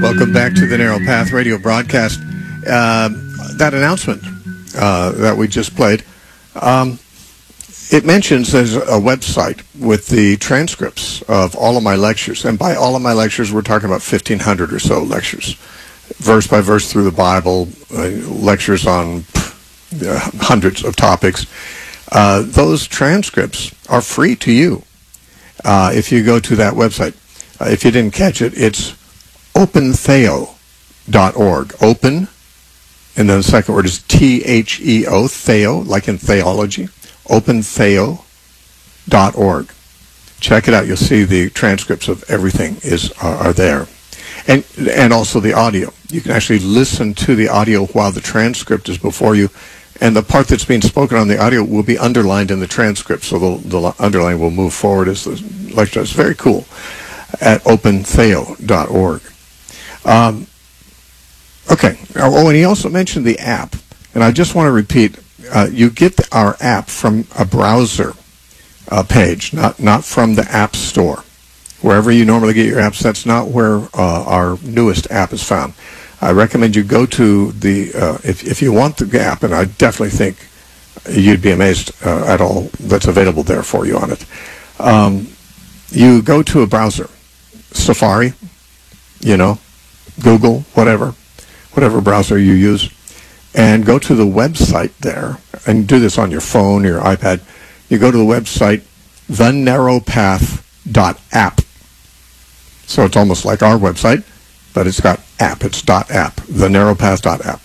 Welcome back to the Narrow Path Radio broadcast. That announcement that we just played, it mentions there's a website with the transcripts of all of my lectures. And by all of my lectures, we're talking about 1,500 or so lectures, verse by verse through the Bible, lectures on hundreds of topics. Those transcripts are free to you if you go to that website. If you didn't catch it, it's opentheo.org. Open, and then the second word is Theo, Theo, like in theology. Opentheo.org. Check it out. You'll see the transcripts of everything are there. And also the audio. You can actually listen to the audio while the transcript is before you. And the part that's being spoken on the audio will be underlined in the transcript. So the underline will move forward as the lecture. It's very cool at opentheo.org. Okay. Oh, and he also mentioned the app. And I just want to repeat, you get our app from a browser page, not from the App Store. Wherever you normally get your apps, that's not where our newest app is found. I recommend you go to the, if you want the app, and I definitely think you'd be amazed at all that's available there for you on it. You go to a browser, Safari, Google, whatever browser you use, and go to the website there, and do this on your phone or your iPad. You go to the website, thenarrowpath.app. So it's almost like our website, but it's got app. It's .app, thenarrowpath.app.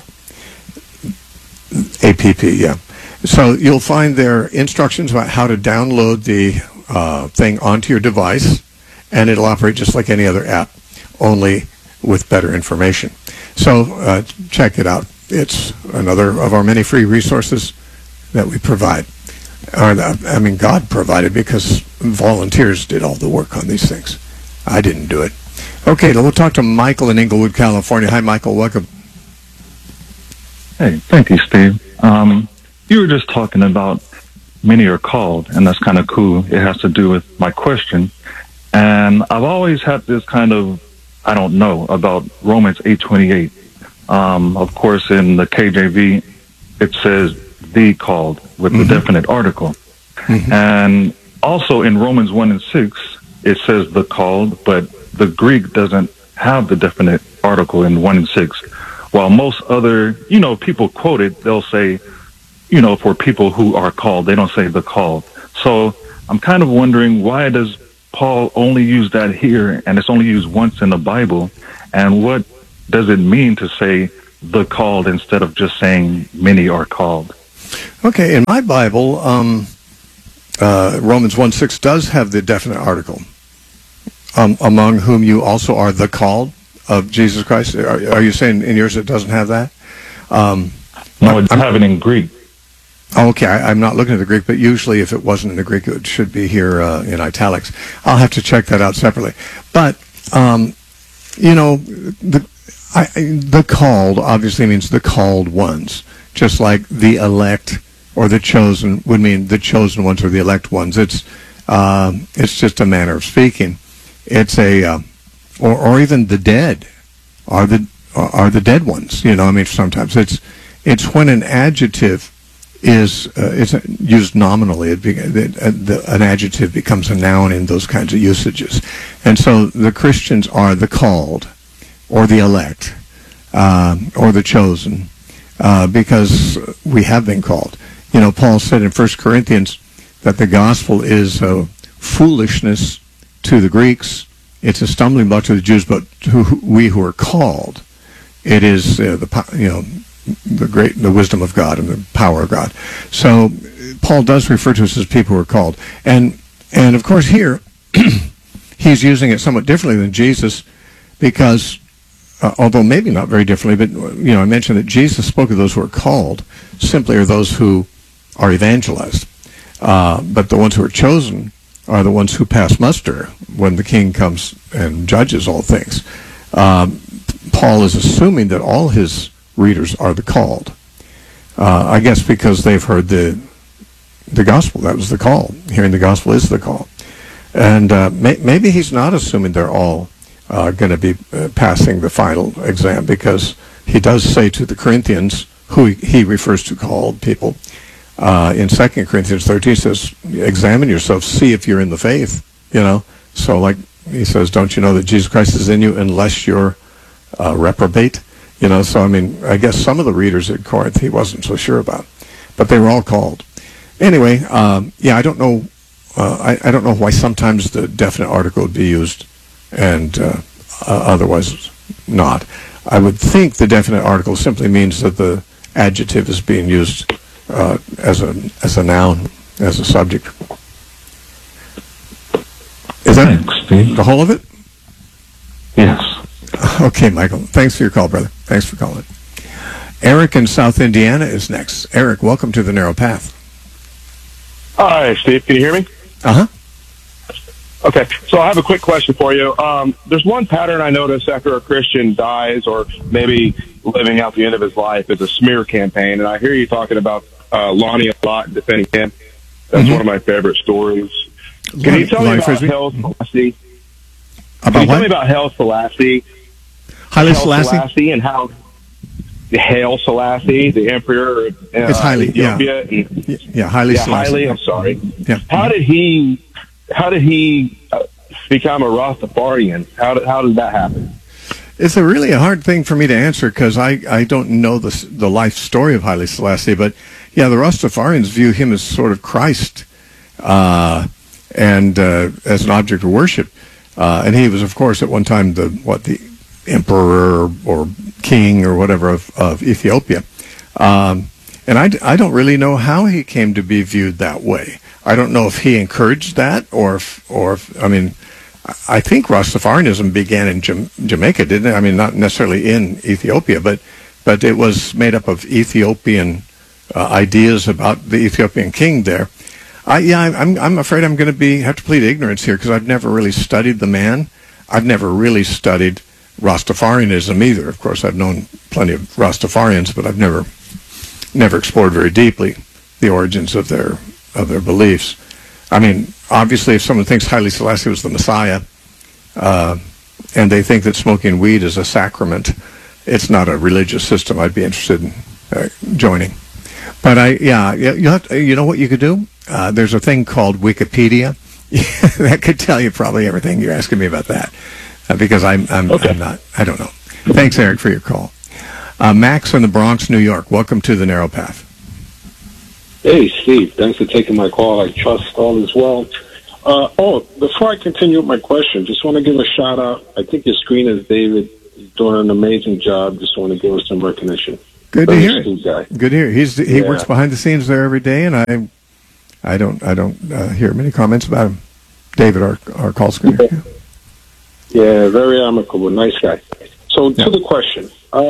APP, yeah. So you'll find there instructions about how to download the thing onto your device, and it'll operate just like any other app, only with better information. So check it out. It's another of our many free resources that we provide. God provided, because volunteers did all the work on these things. I didn't do it. Okay, we'll talk to Michael in Inglewood, California. Hi, Michael. Welcome. Hey, thank you, Steve. You were just talking about many are called, and that's kind of cool. It has to do with my question. And I've always had this kind of, I don't know, about Romans 8:28. Of course, in the KJV, it says the called with the definite article. Mm-hmm. And also in Romans 1:6, it says the called, but the Greek doesn't have the definite article in 1:6. While most other, people quote it, they'll say, for people who are called, they don't say the called. So I'm kind of wondering, why does Paul only use that here, and it's only used once in the Bible? And what does it mean to say the called instead of just saying many are called? Okay, in my Bible, Romans 1:6 does have the definite article, among whom you also are the called of Jesus Christ. Are you saying in yours it doesn't have that? No, it's having in Greek. Okay, I'm not looking at the Greek, but usually if it wasn't in the Greek, it should be here in italics. I'll have to check that out separately. But, the called obviously means the called ones, just like the elect or the chosen would mean the chosen ones or the elect ones. It's just a manner of speaking. It's or even the dead are the dead ones. Sometimes it's when an adjective is used nominally. An adjective becomes a noun in those kinds of usages. And so the Christians are the called, or the elect, or the chosen, because we have been called. Paul said in 1 Corinthians that the gospel is foolishness to the Greeks. It's a stumbling block to the Jews, but we who are called, it is the wisdom of God and the power of God. So Paul does refer to us as people who are called. And of course here, he's using it somewhat differently than Jesus, because, although maybe not very differently, but, I mentioned that Jesus spoke of those who are called simply are those who are evangelized. But the ones who are chosen are the ones who pass muster when the king comes and judges all things. Paul is assuming that all his readers are the called. I guess because they've heard the gospel. That was the call. Hearing the gospel is the call. And maybe he's not assuming they're all going to be passing the final exam, because he does say to the Corinthians, who he refers to called people, in 2 Corinthians 13, he says, examine yourself, see if you're in the faith, So like he says, don't you know that Jesus Christ is in you unless you're reprobate? So I mean, I guess some of the readers at Corinth he wasn't so sure about, but they were all called. Anyway, I don't know. I don't know why sometimes the definite article would be used and otherwise not. I would think the definite article simply means that the adjective is being used as a noun, as a subject. Is that Thanks, Steve. the whole of it? Yes. Okay, Michael. Thanks for your call, brother. Thanks for calling. Eric in South Indiana is next. Eric, welcome to the Narrow Path. Hi, Steve. Can you hear me? Uh-huh. Okay, so I have a quick question for you. There's one pattern I notice after a Christian dies or maybe living out the end of his life is a smear campaign, and I hear you talking about Lonnie a lot and defending him. That's one of my favorite stories. Can you tell me about Haile Selassie? Can you tell me about Haile Selassie? Haile Selassie? And how Haile Selassie, the emperor of Ethiopia. Haile Selassie. Haile, I'm sorry. Yeah. How did he become a Rastafarian? How did that happen? It's really a hard thing for me to answer because I don't know the life story of Haile Selassie, but yeah, the Rastafarians view him as sort of Christ and as an object of worship. And he was, of course, at one time the emperor or king or whatever of Ethiopia. And I don't really know how he came to be viewed that way. I don't know if he encouraged that or if I mean, I think Rastafarianism began in Jamaica, didn't it? I mean, not necessarily in Ethiopia, but it was made up of Ethiopian ideas about the Ethiopian king there. I'm afraid I'm going to have to plead ignorance here because I've never really studied the man. I've never really studied Rastafarianism either. Of course, I've known plenty of Rastafarians, but I've never explored very deeply the origins of their beliefs. I mean, obviously, if someone thinks Haile Selassie was the Messiah, and they think that smoking weed is a sacrament, it's not a religious system I'd be interested in joining. But you know what you could do? There's a thing called Wikipedia that could tell you probably everything. You're asking me about that because I'm not. I don't know. Thanks, Eric, for your call. Max in the Bronx, New York. Welcome to the Narrow Path. Hey, Steve. Thanks for taking my call. I trust all is well. Before I continue with my question, just want to give a shout out. I think your screener, David, is doing an amazing job. Just want to give us some recognition. Good to hear it. Guy. Good to hear. He works behind the scenes there every day, and I don't hear many comments about him. David, our call screener. Yeah, very amicable, nice guy. So to the question,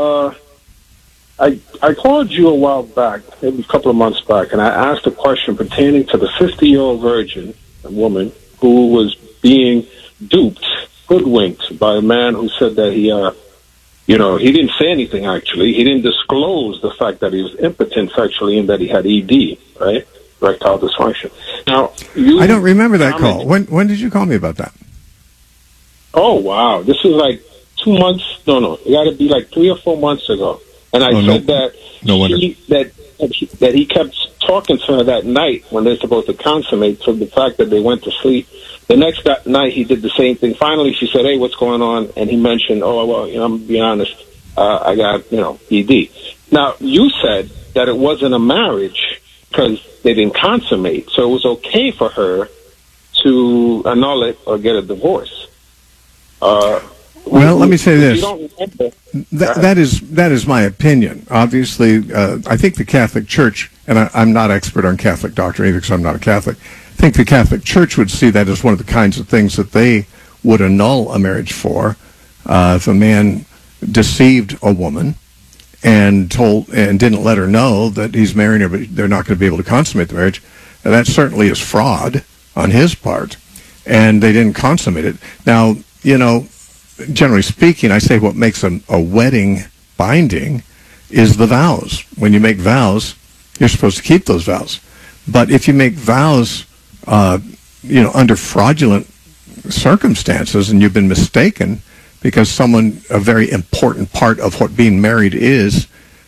I called you a while back, maybe a couple of months back, and I asked a question pertaining to the 50-year-old virgin, a woman who was being duped, hoodwinked by a man who said that he didn't say anything actually. He didn't disclose the fact that he was impotent sexually and that he had ED, right? Erectile dysfunction. Now, I don't remember that call. When did you call me about that? Oh, wow. This is like 2 months. No. It got to be like 3 or 4 months ago. And I said that he kept talking to her that night when they're supposed to consummate, so the fact that they went to sleep. The next night he did the same thing. Finally, she said, hey, what's going on? And he mentioned, I'm being honest, I got, ED. Now, you said that it wasn't a marriage because they didn't consummate, so it was okay for her to annul it or get a divorce. Well, let me say this. That is my opinion. Obviously, I think the Catholic Church, and I'm not expert on Catholic doctrine either because I'm not a Catholic, I think the Catholic Church would see that as one of the kinds of things that they would annul a marriage for. If a man deceived a woman and didn't let her know that he's marrying her, but they're not going to be able to consummate the marriage, that certainly is fraud on his part, and they didn't consummate it. Now, generally speaking, I say what makes a wedding binding is the vows. When you make vows, you're supposed to keep those vows. But if you make vows, under fraudulent circumstances and you've been mistaken, because someone, a very important part of what being married is,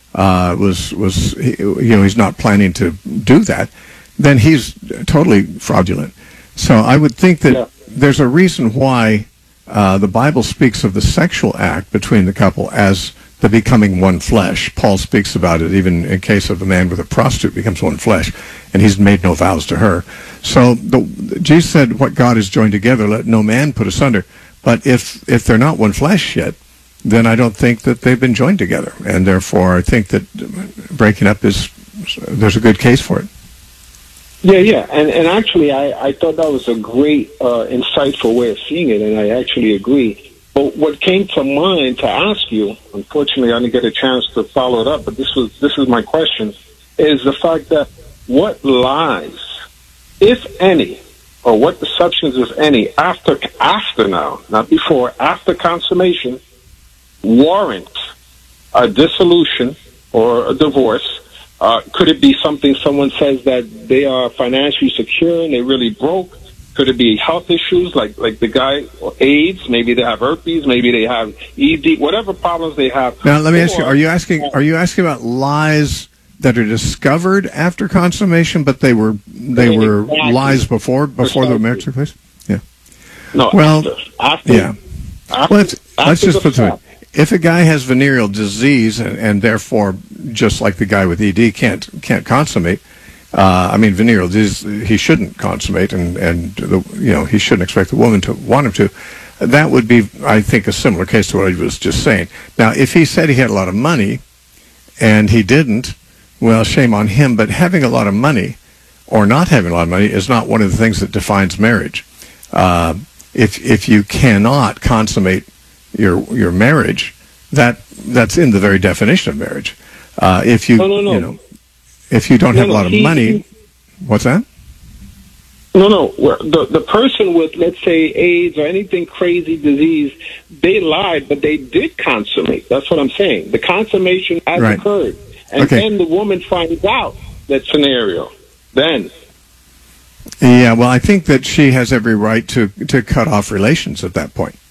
he's not planning to do that, then he's totally fraudulent. So I would think that there's a reason why the Bible speaks of the sexual act between the couple as the becoming one flesh. Paul speaks about it even in case of a man with a prostitute becomes one flesh, and he's made no vows to her. So Jesus said, what God has joined together, let no man put asunder. But if they're not one flesh yet, then I don't think that they've been joined together. And therefore, I think that breaking up there's a good case for it. Yeah. And actually, I thought that was a great, insightful way of seeing it, and I actually agree. But what came to mind to ask you, unfortunately, I didn't get a chance to follow it up, but this is my question, is the fact that what lies, if any, or what the substance, if any, after now, not before, after consummation, warrant a dissolution or a divorce? Could it be something someone says that they are financially secure and they really broke? Could it be health issues like the guy, or AIDS? Maybe they have herpes. Maybe they have ED. Whatever problems they have. Now, let me ask you: Are you asking about lies that are discovered after consummation, but they were lies before the marriage took place? Yeah. No. Well, after yeah. Let's just put it this way. If a guy has venereal disease and therefore, just like the guy with ED, can't consummate. Venereal disease, he shouldn't consummate, and he shouldn't expect the woman to want him to. That would be, I think, a similar case to what I was just saying. Now, if he said he had a lot of money and he didn't, well, shame on him. But having a lot of money or not having a lot of money is not one of the things that defines marriage. If you cannot consummate your marriage, that's in the very definition of marriage. If you if you don't have a lot of money, what's that? No. The person with, let's say, AIDS or anything crazy disease, they lied, but they did consummate. That's what I'm saying. The consummation has occurred. And then the woman finds out that scenario. Then. Yeah, well, I think that she has every right to cut off relations at that point.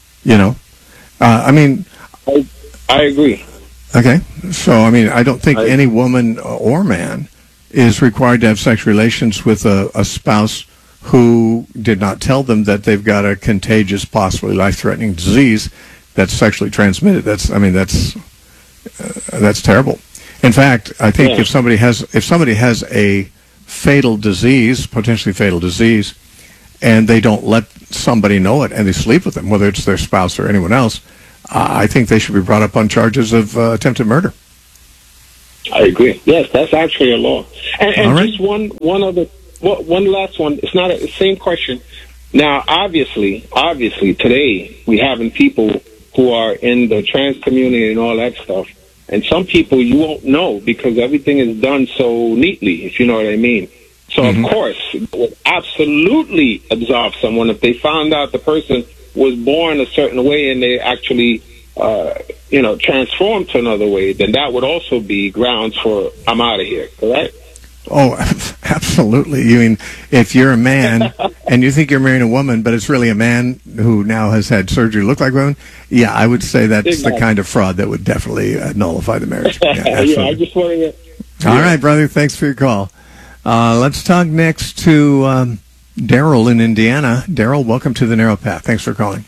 I agree. Okay, so I don't think any woman or man is required to have sexual relations with a spouse who did not tell them that they've got a contagious, possibly life-threatening disease that's sexually transmitted. That's terrible. In fact, I think if somebody has a fatal disease, potentially fatal disease, and they don't let somebody know it, and they sleep with them, whether it's their spouse or anyone else, I think they should be brought up on charges of attempted murder. I agree. Yes, that's actually a law. And right. Just one last one. It's not the same question. Now, obviously, today we having people who are in the trans community and all that stuff, and some people you won't know because everything is done so neatly, if you know what I mean. So, Of course, it would absolutely absolve someone if they found out the person was born a certain way and they actually, transformed to another way, then that would also be grounds for, I'm out of here, correct? Oh, absolutely. You mean, if you're a man and you think you're marrying a woman, but it's really a man who now has had surgery look like a woman, yeah, I would say that's the kind of fraud that would definitely nullify the marriage. Yeah, absolutely. I just wanted to... All right, brother, thanks for your call. Let's talk next to Daryl in Indiana. Daryl, welcome to the Narrow Path. Thanks for calling.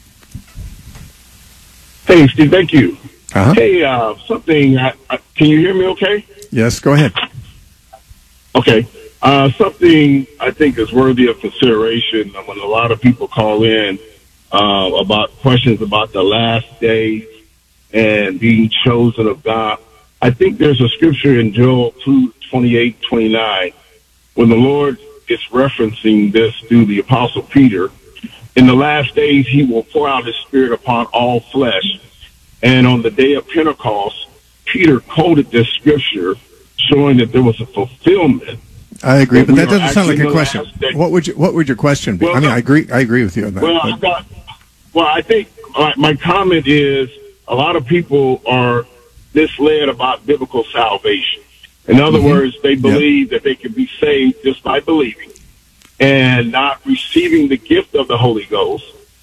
Hey, Steve, thank you. Uh-huh. Hey, something, can you hear me okay? Yes, go ahead. Okay. Something I think is worthy of consideration when a lot of people call in about questions about the last days and being chosen of God. I think there's a scripture in Joel 2:28-29 when the Lord is referencing this through the Apostle Peter. In the last days, he will pour out his spirit upon all flesh. And on the day of Pentecost, Peter quoted this scripture showing that there was a fulfillment. I agree, but that doesn't sound like a question. What would your question be? Well, I agree with you on that. I think my comment is a lot of people are misled about biblical salvation. In other words, they believe that they can be saved just by believing and not receiving the gift of the Holy Ghost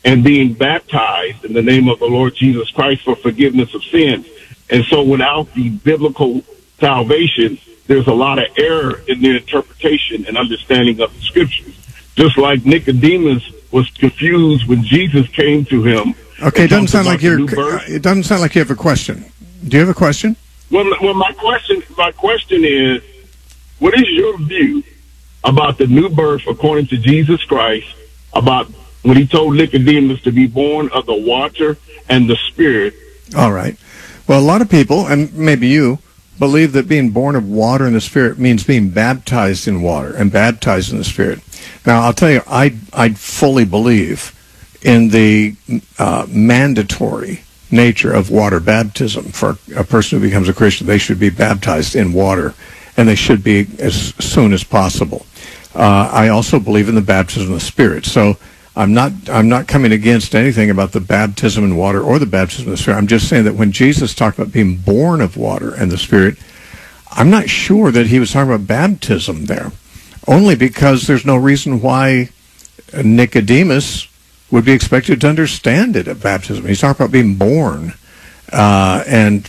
and being baptized in the name of the Lord Jesus Christ for forgiveness of sins. And so without the biblical salvation, there's a lot of error in the interpretation and understanding of the scriptures. Just like Nicodemus was confused when Jesus came to him. Okay, it doesn't sound like it doesn't sound like you have a question. Do you have a question? Well, my question is, what is your view about the new birth according to Jesus Christ, about when he told Nicodemus to be born of the water and the Spirit? All right. Well, a lot of people, and maybe you, believe that being born of water and the Spirit means being baptized in water and baptized in the Spirit. Now, I'll tell you, I fully believe in the mandatory nature of water baptism. For a person who becomes a Christian, they should be baptized in water, and they should be as soon as possible. I also believe in the baptism of the Spirit. So I'm not coming against anything about the baptism in water or the baptism of the Spirit. I'm just saying that when Jesus talked about being born of water and the Spirit, I'm not sure that he was talking about baptism there, only because there's no reason why Nicodemus would be expected to understand it at baptism. He's talking about being born, and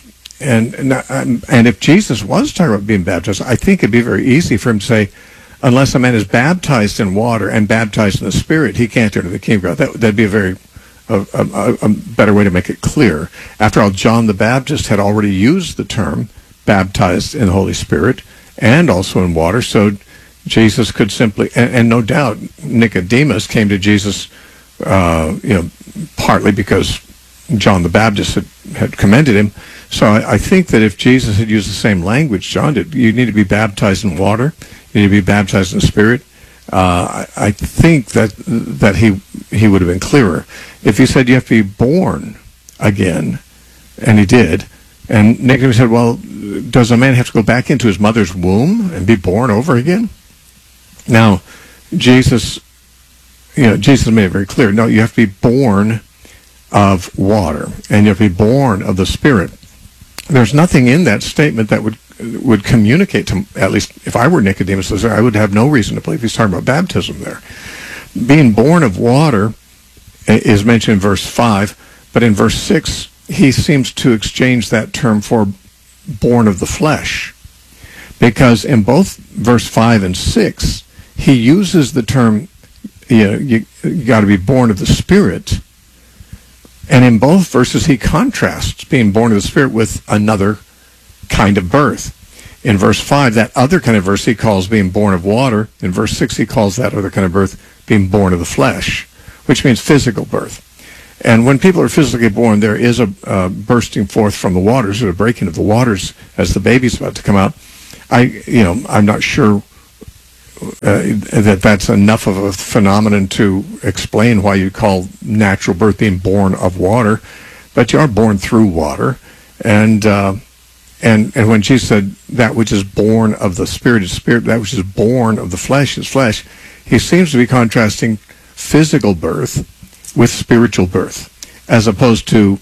if Jesus was talking about being baptized, I think it'd be very easy for him to say, unless a man is baptized in water and baptized in the Spirit, he can't enter the kingdom of God. That'd be a better way to make it clear. After all, John the Baptist had already used the term baptized in the Holy Spirit and also in water, so Jesus could simply, and no doubt Nicodemus came to Jesus, partly because John the Baptist had commended him. So I think that if Jesus had used the same language John did, you need to be baptized in water, you need to be baptized in the Spirit. I think that he would have been clearer. If he said you have to be born again, and he did, and Nicodemus said, well, does a man have to go back into his mother's womb and be born over again? Now, Jesus made it very clear. No, you have to be born of water, and you have to be born of the Spirit. There's nothing in that statement that would communicate to, at least if I were Nicodemus, I would have no reason to believe he's talking about baptism there. Being born of water is mentioned in verse 5, but in verse 6, he seems to exchange that term for born of the flesh, because in both verse 5 and 6, he uses the term, you got to be born of the Spirit. And in both verses, he contrasts being born of the Spirit with another kind of birth. In verse 5, that other kind of birth he calls being born of water. In verse 6, he calls that other kind of birth being born of the flesh, which means physical birth. And when people are physically born, there is a bursting forth from the waters, or a breaking of the waters as the baby's about to come out. I'm not sure that's enough of a phenomenon to explain why you call natural birth being born of water, but you are born through water, and when Jesus said that which is born of the Spirit is spirit, that which is born of the flesh is flesh, he seems to be contrasting physical birth with spiritual birth, as opposed to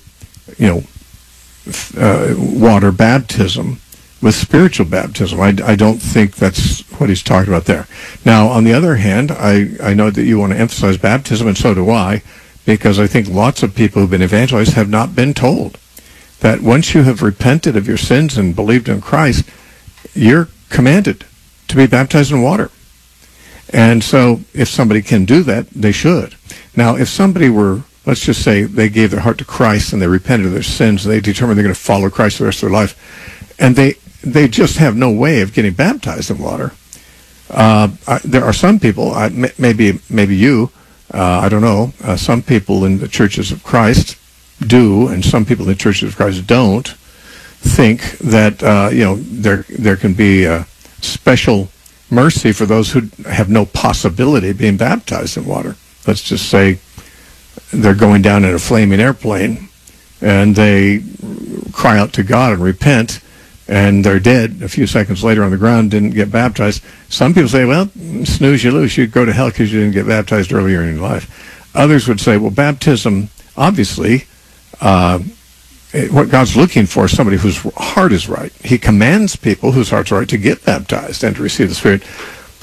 water baptism with spiritual baptism. I don't think that's what he's talking about there. Now, on the other hand, I know that you want to emphasize baptism, and so do I, because I think lots of people who've been evangelized have not been told that once you have repented of your sins and believed in Christ, you're commanded to be baptized in water. And so if somebody can do that, they should. Now, if somebody were, let's just say they gave their heart to Christ and they repented of their sins and they determined they're going to follow Christ the rest of their life, and they just have no way of getting baptized in water. There are some people, maybe you, I don't know, some people in the churches of Christ do, and some people in the churches of Christ don't, think that there can be a special mercy for those who have no possibility of being baptized in water. Let's just say they're going down in a flaming airplane and they cry out to God and repent, and they're dead a few seconds later on the ground, didn't get baptized. Some people say, well, snooze, you lose. You go to hell because you didn't get baptized earlier in your life. Others would say, well, baptism, obviously, what God's looking for is somebody whose heart is right. He commands people whose hearts are right to get baptized and to receive the Spirit. But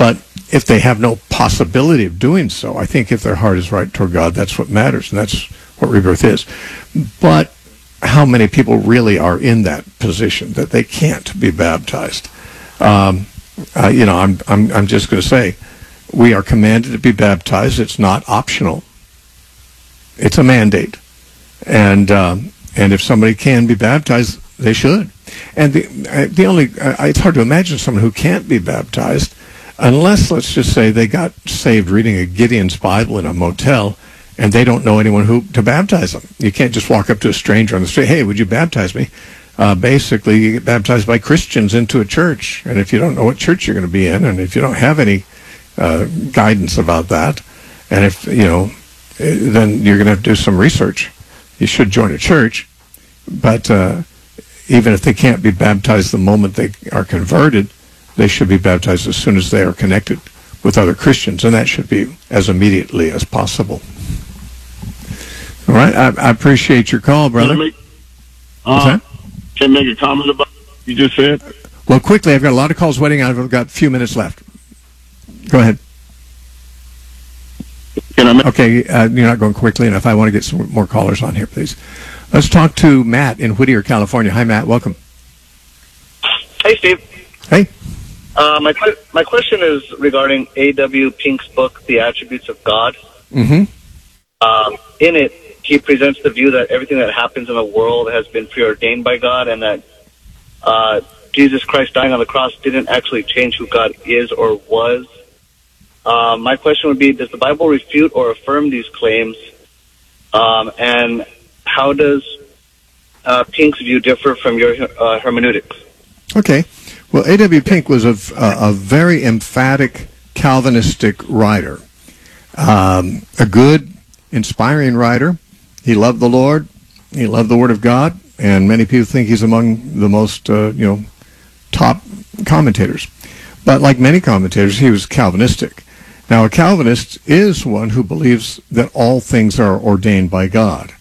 if they have no possibility of doing so, I think if their heart is right toward God, that's what matters, and that's what rebirth is. But how many people really are in that position that they can't be baptized? I'm just going to say, we are commanded to be baptized. It's not optional. It's a mandate, and if somebody can be baptized, they should. And it's hard to imagine someone who can't be baptized unless, let's just say, they got saved reading a Gideon's Bible in a motel, and they don't know anyone to baptize them. You can't just walk up to a stranger on the street, hey, would you baptize me? Basically, you get baptized by Christians into a church, and if you don't know what church you're going to be in, and if you don't have any guidance about that, and if, then you're going to have to do some research. You should join a church, but even if they can't be baptized the moment they are converted, they should be baptized as soon as they are connected with other Christians, and that should be as immediately as possible. All right, I appreciate your call, brother. What's that? Can I make a comment about what you just said? Well, quickly, I've got a lot of calls waiting. I've got a few minutes left. Go ahead. Okay, you're not going quickly enough. I want to get some more callers on here, please. Let's talk to Matt in Whittier, California. Hi, Matt. Welcome. Hey, Steve. Hey. My question is regarding A.W. Pink's book, The Attributes of God. Mm-hmm. In it, he presents the view that everything that happens in the world has been preordained by God, and that Jesus Christ dying on the cross didn't actually change who God is or was. My question would be, does the Bible refute or affirm these claims? And how does Pink's view differ from your hermeneutics? Okay. Well, A.W. Pink was a very emphatic Calvinistic writer. A good, inspiring writer. He loved the Lord. He loved the Word of God. And many people think he's among the most, top commentators. But like many commentators, he was Calvinistic. Now, a Calvinist is one who believes that all things are ordained by God.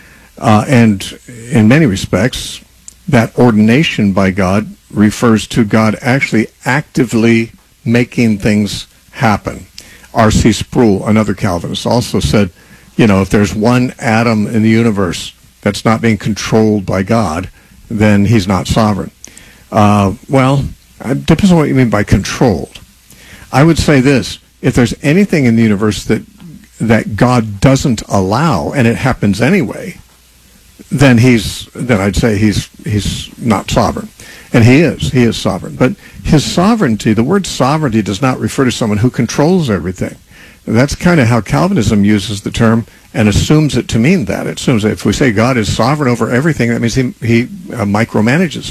And in many respects, that ordination by God refers to God actually actively making things happen. R.C. Sproul, another Calvinist, also said, if there's one atom in the universe that's not being controlled by God, then he's not sovereign. Well, it depends on what you mean by controlled. I would say this: if there's anything in the universe that God doesn't allow, and it happens anyway, then I'd say he's not sovereign. And he is sovereign. But his sovereignty, the word sovereignty does not refer to someone who controls everything. That's kind of how Calvinism uses the term and assumes it to mean that. It assumes that if we say God is sovereign over everything, that means he micromanages.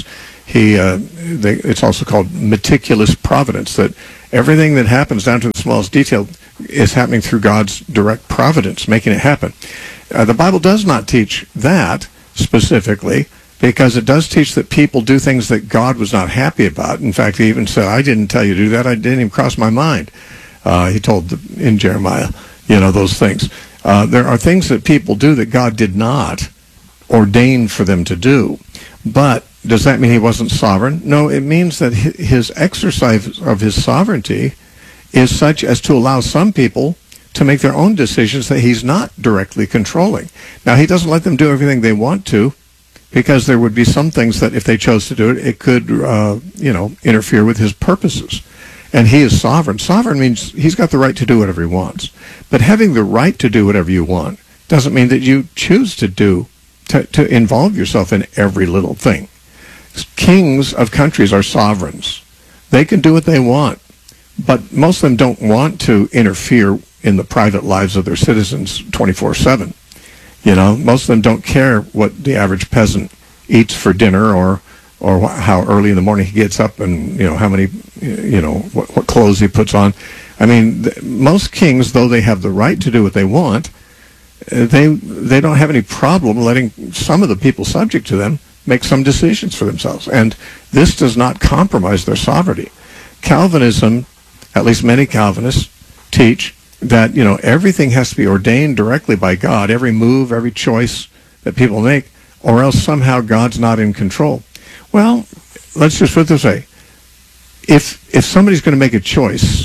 It's also called meticulous providence, that everything that happens down to the smallest detail is happening through God's direct providence, making it happen. The Bible does not teach that specifically, because it does teach that people do things that God was not happy about. In fact, he even said, I didn't tell you to do that. I didn't even cross my mind. He told in Jeremiah, those things. There are things that people do that God did not ordain for them to do. But does that mean he wasn't sovereign? No, it means that his exercise of his sovereignty is such as to allow some people to make their own decisions that he's not directly controlling. Now, he doesn't let them do everything they want to, because there would be some things that if they chose to do it, it could, interfere with his purposes. And he is sovereign. Sovereign means he's got the right to do whatever he wants. But having the right to do whatever you want doesn't mean that you choose to involve yourself in every little thing. Kings of countries are sovereigns. They can do what they want, but most of them don't want to interfere in the private lives of their citizens 24/7. Most of them don't care what the average peasant eats for dinner, or how early in the morning he gets up, and how many, what clothes he puts on. I mean, most kings, though they have the right to do what they want, they don't have any problem letting some of the people subject to them make some decisions for themselves. And this does not compromise their sovereignty. Calvinism, at least many Calvinists, teach that everything has to be ordained directly by God, every move, every choice that people make, or else somehow God's not in control. Well, let's just put it this way: if somebody's going to make a choice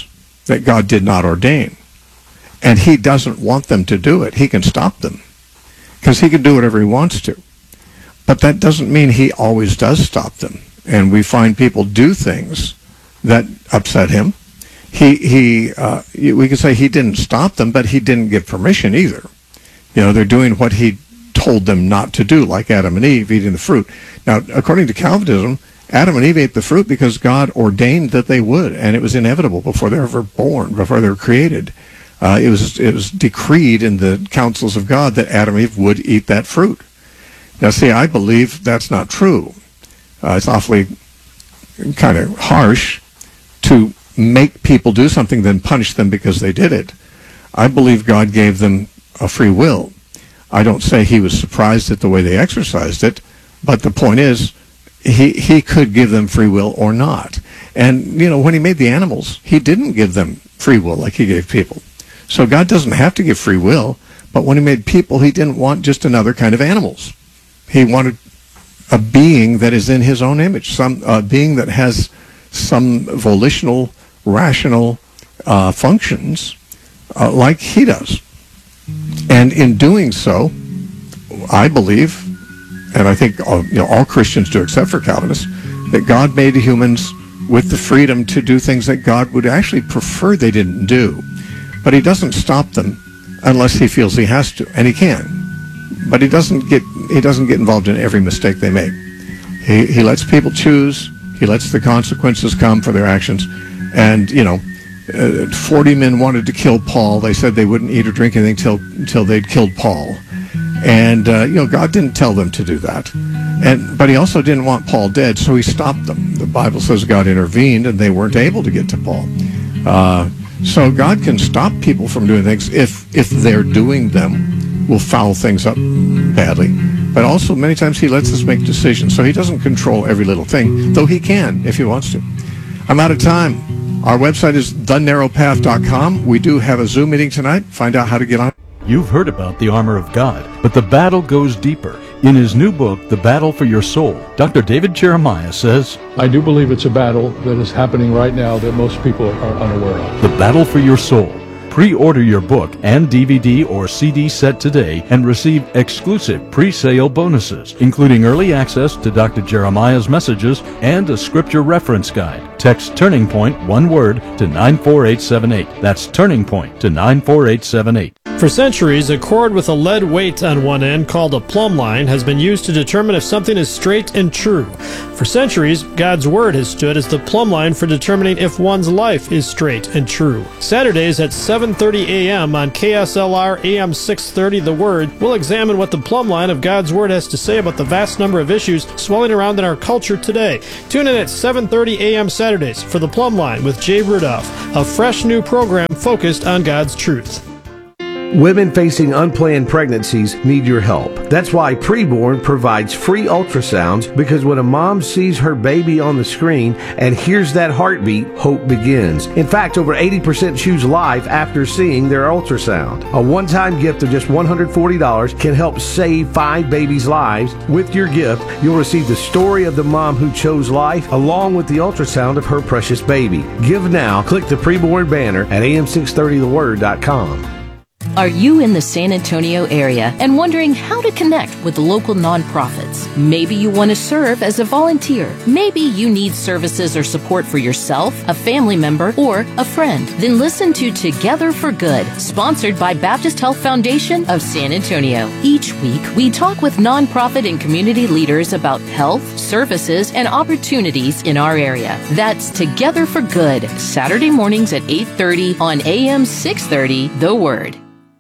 that God did not ordain. And he doesn't want them to do it. He can stop them because he can do whatever he wants to. But that doesn't mean he always does stop them. And we find people do things that upset him. We could say he didn't stop them, but he didn't give permission either. You know, they're doing what he told them not to do, like Adam and Eve eating the fruit. Now, according to Calvinism, Adam and Eve ate the fruit because God ordained that they would, and it was inevitable before they were ever born, before they were created. It was decreed in the councils of God that Adam and Eve would eat that fruit. Now, see, I believe that's not true. It's awfully kind of harsh to make people do something, then punish them because they did it. I believe God gave them a free will. I don't say he was surprised at the way they exercised it, but the point is, he could give them free will or not. And, you know, when he made the animals, he didn't give them free will like he gave people. So God doesn't have to give free will, but when he made people, he didn't want just another kind of animals. He wanted a being that is in his own image, a being that has some volitional, rational functions like he does. And in doing so, I believe, and I think all Christians do except for Calvinists, that God made humans with the freedom to do things that God would actually prefer they didn't do. But he doesn't stop them unless he feels he has to, and he can. But he doesn't get involved in every mistake they make. He lets people choose. He lets the consequences come for their actions. And, 40 men wanted to kill Paul. They said they wouldn't eat or drink anything until they'd killed Paul. And, God didn't tell them to do that. But he also didn't want Paul dead, so he stopped them. The Bible says God intervened, and they weren't able to get to Paul. So God can stop people from doing things if they're doing them will foul things up badly. But also, many times he lets us make decisions. So he doesn't control every little thing, though he can if he wants to. I'm out of time. Our website is thenarrowpath.com. We do have a Zoom meeting tonight. Find out how to get on. You've heard about the armor of God, but the battle goes deeper. In his new book, The Battle for Your Soul, Dr. David Jeremiah says, I do believe it's a battle that is happening right now that most people are unaware of. The Battle for Your Soul. Pre-order your book and DVD or CD set today and receive exclusive pre-sale bonuses, including early access to Dr. Jeremiah's messages and a scripture reference guide. Text Turning Point, one word, to 94878. That's Turning Point to 94878. For centuries, a cord with a lead weight on one end called a plumb line has been used to determine if something is straight and true. For centuries, God's Word has stood as the plumb line for determining if one's life is straight and true. Saturdays at 7:30 a.m. on KSLR AM 630 The Word, we'll examine what the plumb line of God's Word has to say about the vast number of issues swelling around in our culture today. Tune in at 7:30 a.m. Saturdays for the Plumb Line with Jay Rudolph, a fresh new program focused on God's truth. Women facing unplanned pregnancies need your help. That's why Preborn provides free ultrasounds, because when a mom sees her baby on the screen and hears that heartbeat, hope begins. In fact, over 80% choose life after seeing their ultrasound. A one-time gift of just $140 can help save 5 babies' lives. With your gift, you'll receive the story of the mom who chose life, along with the ultrasound of her precious baby. Give now. Click the Preborn banner at am630theword.com. Are you in the San Antonio area and wondering how to connect with local nonprofits? Maybe you want to serve as a volunteer. Maybe you need services or support for yourself, a family member, or a friend. Then listen to Together for Good, sponsored by Baptist Health Foundation of San Antonio. Each week, we talk with nonprofit and community leaders about health, services, and opportunities in our area. That's Together for Good, Saturday mornings at 8:30 on AM 630, The Word.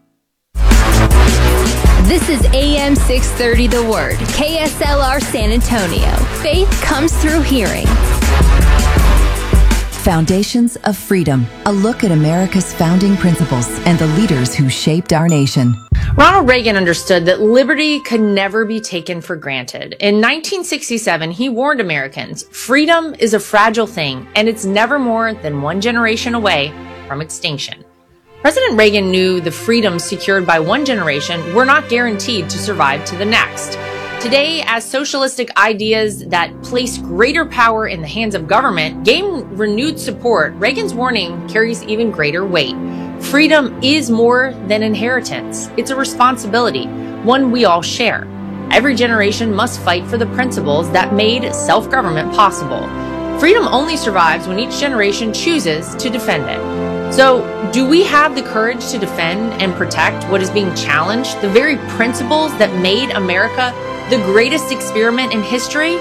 This is AM 630 The Word, KSLR San Antonio. Faith comes through hearing. Foundations of Freedom, a look at America's founding principles and the leaders who shaped our nation. Ronald Reagan understood that liberty could never be taken for granted. In 1967, he warned Americans, freedom is a fragile thing, and it's never more than one generation away from extinction. President Reagan knew the freedoms secured by one generation were not guaranteed to survive to the next. Today, as socialistic ideas that place greater power in the hands of government gain renewed support, Reagan's warning carries even greater weight. Freedom is more than inheritance. It's a responsibility, one we all share. Every generation must fight for the principles that made self-government possible. Freedom only survives when each generation chooses to defend it. So, do we have the courage to defend and protect what is being challenged, the very principles that made America the greatest experiment in history?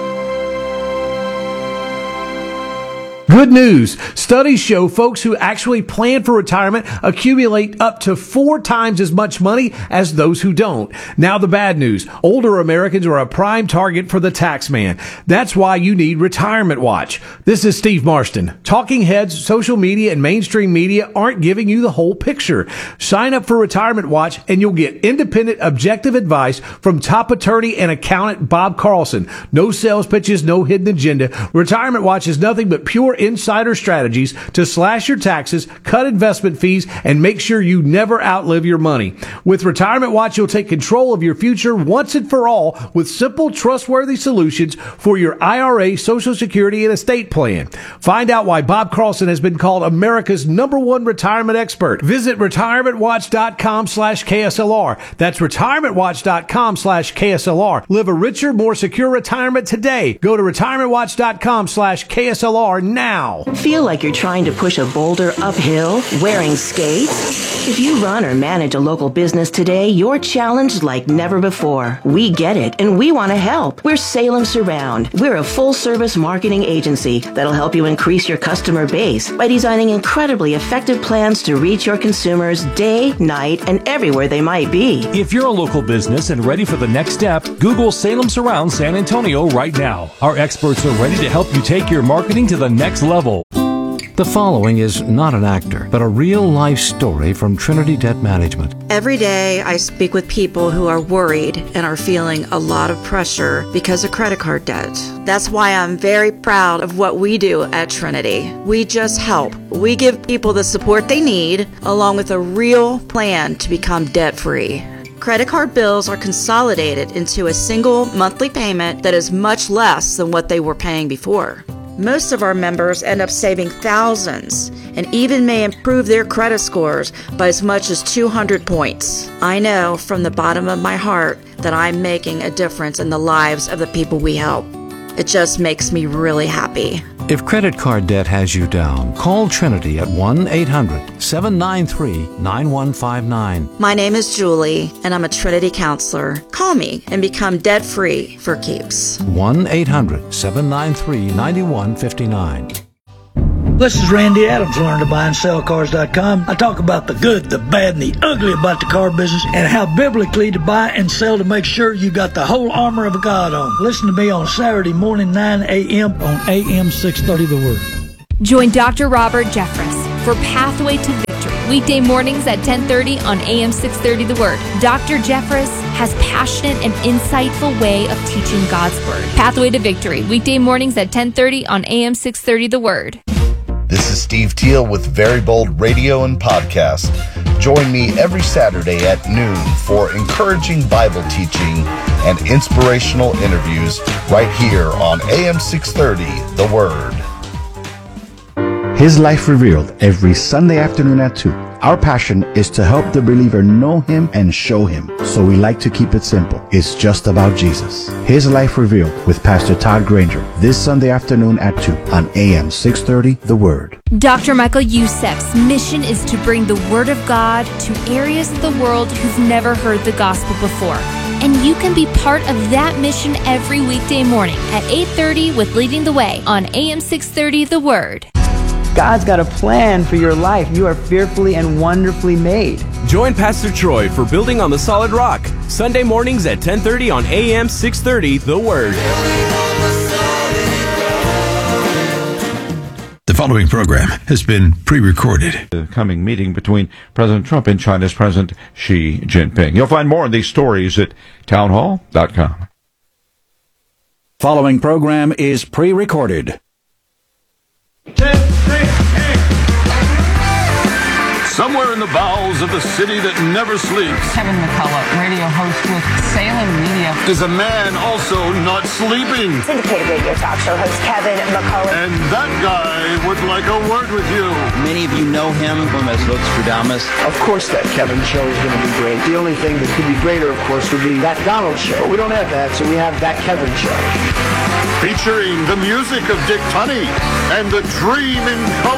Good news. Studies show folks who actually plan for retirement accumulate up to 4 times as much money as those who don't. Now the bad news. Older Americans are a prime target for the tax man. That's why you need Retirement Watch. This is Steve Marston. Talking heads, social media, and mainstream media aren't giving you the whole picture. Sign up for Retirement Watch and you'll get independent, objective advice from top attorney and accountant Bob Carlson. No sales pitches, no hidden agenda. Retirement Watch is nothing but pure insider strategies to slash your taxes, cut investment fees, and make sure you never outlive your money. With Retirement Watch, you'll take control of your future once and for all with simple, trustworthy solutions for your IRA, Social Security, and estate plan. Find out why Bob Carlson has been called America's #1 retirement expert. Visit retirementwatch.com/KSLR. That's retirementwatch.com/KSLR. Live a richer, more secure retirement today. Go to retirementwatch.com/KSLR now. Feel like you're trying to push a boulder uphill wearing skates? If you run or manage a local business today, you're challenged like never before. We get it, and we want to help. We're Salem Surround. We're a full-service marketing agency that'll help you increase your customer base by designing incredibly effective plans to reach your consumers day, night, and everywhere they might be. If you're a local business and ready for the next step, Google Salem Surround San Antonio right now. Our experts are ready to help you take your marketing to the next level. The following is not an actor, but a real-life story from Trinity Debt Management. Every day I speak with people who are worried and are feeling a lot of pressure because of credit card debt. That's why I'm very proud of what we do at Trinity. We just help. We give people the support they need, along with a real plan to become debt-free. Credit card bills are consolidated into a single monthly payment that is much less than what they were paying before. Most of our members end up saving thousands and even may improve their credit scores by as much as 200 points. I know from the bottom of my heart that I'm making a difference in the lives of the people we help. It just makes me really happy. If credit card debt has you down, call Trinity at 1-800-793-9159. My name is Julie, and I'm a Trinity counselor. Call me and become debt-free for keeps. 1-800-793-9159. This is Randy Adams, learntobuyandSellCars.com. I talk about the good, the bad, and the ugly about the car business and how biblically to buy and sell to make sure you got the whole armor of God on. Listen to me on Saturday morning, 9 a.m. on AM 630 The Word. Join Dr. Robert Jeffress for Pathway to Victory. Weekday mornings at 10:30 on AM 630 The Word. Dr. Jeffress has passionate and insightful way of teaching God's Word. Pathway to Victory. Weekday mornings at 10:30 on AM 630 The Word. This is Steve Teal with Very Bold Radio and Podcast. Join me every Saturday at noon for encouraging Bible teaching and inspirational interviews right here on AM 630, The Word. His Life Revealed every Sunday afternoon at 2. Our passion is to help the believer know Him and show Him. So we like to keep it simple. It's just about Jesus. His Life Revealed with Pastor Todd Granger this Sunday afternoon at 2 on AM 630 The Word. Dr. Michael Youssef's mission is to bring the Word of God to areas of the world who've never heard the gospel before. And you can be part of that mission every weekday morning at 8:30 with Leading the Way on AM 630 The Word. God's got a plan for your life. You are fearfully and wonderfully made. Join Pastor Troy for Building on the Solid Rock, Sunday mornings at 10:30 on AM 630 The Word. The following program has been pre-recorded. The coming meeting between President Trump and China's President Xi Jinping. You'll find more on these stories at townhall.com. Following program is pre-recorded. Somewhere in in the bowels of the city that never sleeps. Kevin McCullough, radio host with Salem Media. Is a man also not sleeping? Syndicated radio talk show host Kevin McCullough. And that guy would like a word with you. Many of you know him as Nostradamus. Of course that Kevin show is going to be great. The only thing that could be greater, of course, would be that Donald show. We don't have that, so we have that Kevin show. Featuring the music of Dick Tunney and the dream in color